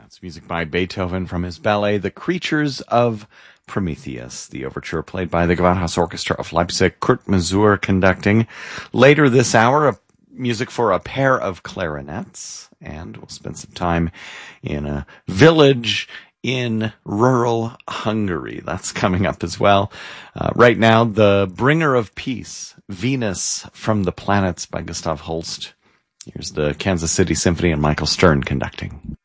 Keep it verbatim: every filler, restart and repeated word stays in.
It's music by Beethoven from his ballet, The Creatures of Prometheus, the overture played by the Gewandhaus Orchestra of Leipzig, Kurt Masur conducting. Later this hour, a, music for a pair of clarinets, and we'll spend some time in a village in rural Hungary. That's coming up as well. Uh, right now, The Bringer of Peace, Venus from the Planets by Gustav Holst. Here's the Kansas City Symphony and Michael Stern conducting.